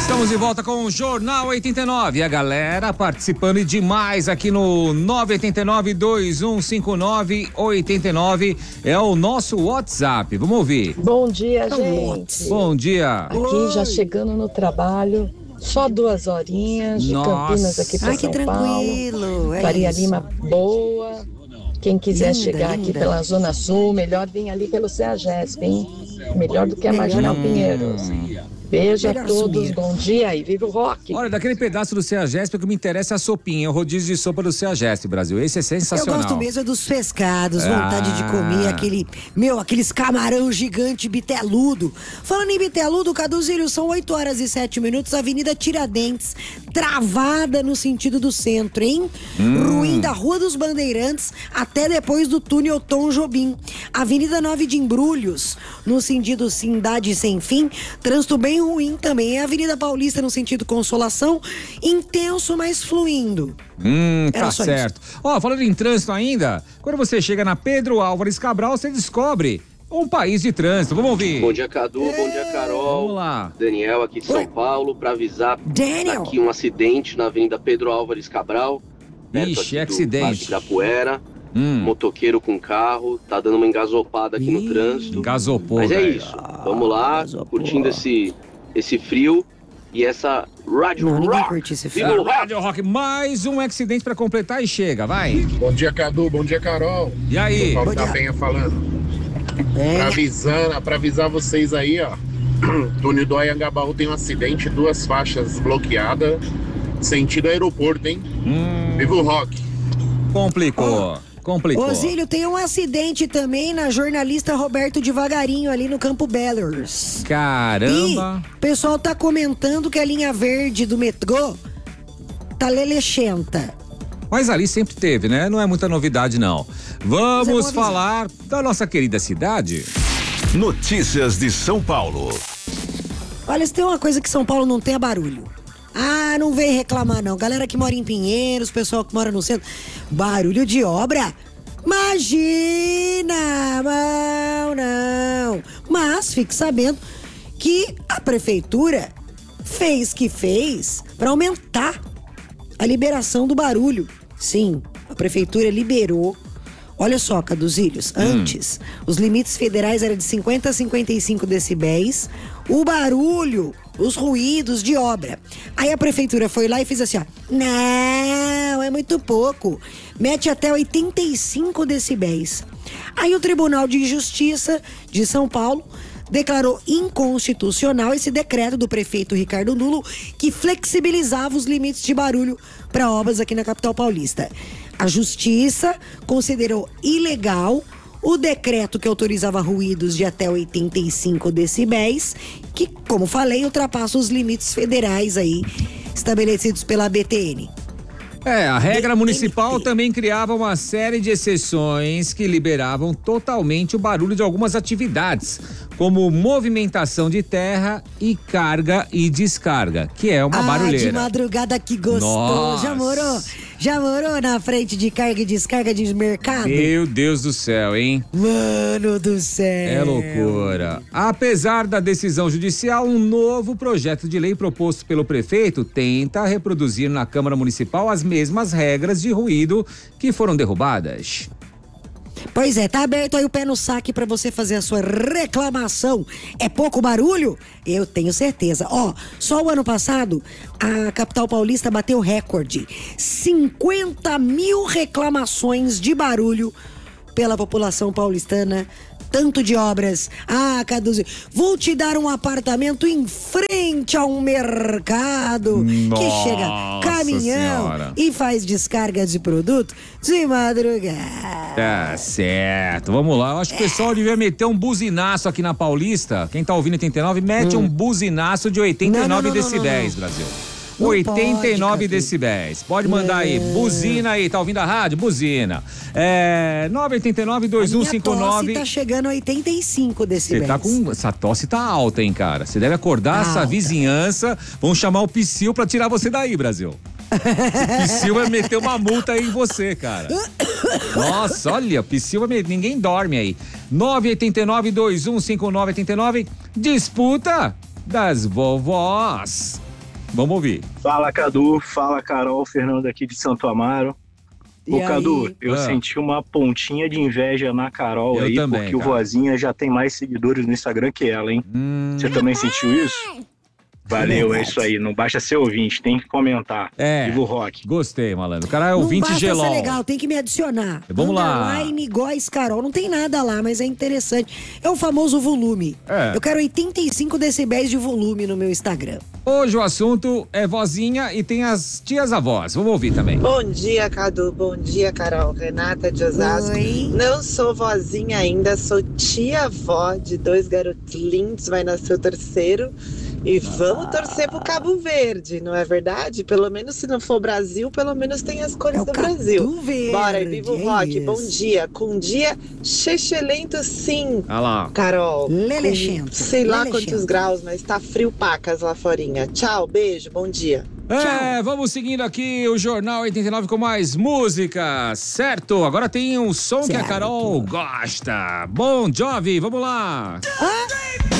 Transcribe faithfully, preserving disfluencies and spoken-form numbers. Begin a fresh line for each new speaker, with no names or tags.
Estamos de volta com o Jornal oitenta e nove. E a galera participando demais aqui no nove oito nove, dois um cinco nove, oito nove. É o nosso WhatsApp. Vamos ouvir.
Bom dia, gente.
Bom dia.
Aqui
Oi.
já chegando no trabalho. Só duas horinhas de
Nossa.
Campinas aqui para
Ai,
São
que tranquilo.
Paulo.
É
Faria
isso.
Lima boa. Quem quiser
Linda,
chegar
linda.
aqui pela Zona Sul, melhor vir ali pelo CEAGESP, hein? Melhor do que a
Melhor
Marginal
não.
Pinheiros. Beijo
Melhor
a todos,
subir.
bom dia e viva o rock!
Olha, daquele pedaço do CEAGESP, o que me interessa é a sopinha, o rodízio de sopa do CEAGESP, Brasil. Esse é
Eu
sensacional.
gosto mesmo dos pescados,
Ah.
vontade de comer aquele, meu, aqueles camarão gigante biteludo. Falando em biteludo, Caduzílio, são oito horas e sete minutos, Avenida Tiradentes, travada no sentido do centro, hein?
Hum.
Ruim da Rua dos Bandeirantes até depois do túnel Tom Jobim. Avenida nove de Embrulhos, no sentido Cidade Sem Fim, trânsito bem ruim também. É a Avenida Paulista no sentido Consolação, intenso, mas fluindo.
Hum,
Era
tá
só
certo. Ó, falando em trânsito ainda, quando você chega na Pedro Álvares Cabral, você descobre um país de trânsito. Vamos ouvir.
Bom dia, Cadu. Bom dia, Carol.
Vamos lá.
Daniel aqui de São Paulo para avisar
Daniel.
aqui um acidente na Avenida Pedro Álvares Cabral. perto
Ixi,
aqui do
acidente.
Parque Ibirapuera.
Hum.
Motoqueiro com carro, tá dando uma engasopada aqui
Ih,
no trânsito.
Engasopou,
Mas é
velho.
isso. Vamos lá,
Engasopou.
curtindo esse, esse frio e essa Rádio
Não, ninguém
Rock.
curte esse
Viva
filme.
o rock!
Rádio Rock, mais um acidente pra completar e chega, vai.
Bom dia, Cadu. Bom dia, Carol.
E aí?
Paulo
Bom
da
dia.
Penha falando. Pra,
É,
avisando, pra avisar vocês aí, ó. Túnel do Anhangabaú tem um acidente, duas faixas bloqueadas, sentido aeroporto, hein?
Hum,
Viva o rock.
complicou. Complicou.
Osílio, tem um acidente também na jornalista Roberto Devagarinho ali no Campo Bellers.
Caramba.
E o pessoal tá comentando que a linha verde do metrô tá lelechenta.
Mas ali sempre teve, né? Não é muita novidade, não. Vamos
Mas é bom avisar.
falar da nossa querida cidade.
Notícias de São Paulo.
Olha, se tem uma coisa que São Paulo não tem é barulho. Ah, não vem reclamar não. Galera que mora em Pinheiros, pessoal que mora no centro. Barulho de obra? Imagina! Não, não. Mas fique sabendo que a prefeitura fez que fez para aumentar a liberação do barulho. Sim, a prefeitura liberou. Olha só, Caduzílios, antes os limites federais eram de cinquenta a cinquenta e cinco decibéis, o barulho, os ruídos de obra. Aí a prefeitura foi lá e fez assim, ó, não, é muito pouco, mete até oitenta e cinco decibéis. Aí o Tribunal de Justiça de São Paulo declarou inconstitucional esse decreto do prefeito Ricardo Nulo que flexibilizava os limites de barulho para obras aqui na capital paulista. A Justiça considerou ilegal o decreto que autorizava ruídos de até oitenta e cinco decibéis, que, como falei, ultrapassa os limites federais aí estabelecidos pela B T N.
É, a regra
B N T.
municipal também criava uma série de exceções que liberavam totalmente o barulho de algumas atividades, como movimentação de terra e carga e descarga, que é uma
ah,
barulheira.
de madrugada que gostoso.
Nossa.
Já morou? Já morou na frente de carga e descarga de mercado?
Meu Deus do céu, hein?
Mano do céu.
É loucura. Apesar da decisão judicial, um novo projeto de lei proposto pelo prefeito tenta reproduzir na Câmara Municipal as mesmas regras de ruído que foram derrubadas.
Pois é, tá aberto aí o pé no saque pra você fazer a sua reclamação. É pouco barulho? Eu tenho certeza. Ó, só o ano passado, a capital paulista bateu recorde. cinquenta mil reclamações de barulho pela população paulistana. Tanto de obras. Ah, Cadu, vou te dar um apartamento em frente a um mercado
Nossa
que chega caminhão
Senhora.
e faz descarga de produto de madrugada.
Tá certo, vamos lá. Eu acho que o pessoal devia meter um buzinaço aqui na Paulista. Quem tá ouvindo oitenta e nove, mete um buzinaço de oitenta e nove
Não, não, não,
decibéis,
não, não.
Brasil.
Não
oitenta e nove
pode,
decibéis. Pode mandar aí. Buzina aí. Tá ouvindo a rádio? Buzina. É. nove oito nove, dois um cinco nove.
Tá chegando a oitenta e cinco
Você
decibéis.
tá com. Essa tosse tá alta, hein, cara? Você deve acordar essa
Alta.
vizinhança. Vão chamar o Psyu pra tirar você daí, Brasil. O Psyu vai meter uma multa aí em você, cara. Nossa, olha, Psyu vai meter. Ninguém dorme aí. nove oito nove, dois um cinco nove oito nove. Disputa das vovós. Vamos ouvir.
Fala, Cadu. Fala, Carol. Fernando aqui de Santo Amaro.
E
Ô,
aí?
Cadu, eu
Ah.
senti uma pontinha de inveja na Carol
Eu
aí,
também,
porque o
cara.
Vozinha já tem mais seguidores no Instagram que ela, hein?
Hum,
Você também sentiu isso? Valeu, é isso aí. Não basta ser ouvinte, tem que comentar.
É.
Viva o rock.
gostei, malandro. O cara é
Não
ouvinte
basta
gelol.
ser legal, tem que me adicionar.
Vamos lá.
Underline Góis Carol. Não tem nada lá, mas é interessante. É o famoso volume.
É.
Eu quero oitenta e cinco decibéis de volume no meu Instagram.
Hoje o assunto é vozinha e tem as tias avós. Vamos ouvir também.
Bom dia, Cadu. Bom dia, Carol. Renata de Osasco.
Oi.
Não sou vozinha ainda, sou tia-avó de dois garotos lindos. Vai nascer o terceiro. E vamos torcer pro Cabo Verde, não é verdade? Pelo menos se não for Brasil, pelo menos tem as cores
É o
do
Cabo
Brasil.
Verde,
Bora, e viva o
é
rock.
isso.
Bom dia. Com dia chechelento, sim.
Olha lá.
Carol,
Lelechento,
com sei lá
lelechento.
quantos graus, mas tá frio pacas lá forinha. Tchau, beijo, bom dia.
É, vamos seguindo aqui o Jornal oitenta e nove com mais música, certo? Agora tem um som que a
Certo.
Carol gosta. Bon Jovi, vamos lá.
Ah,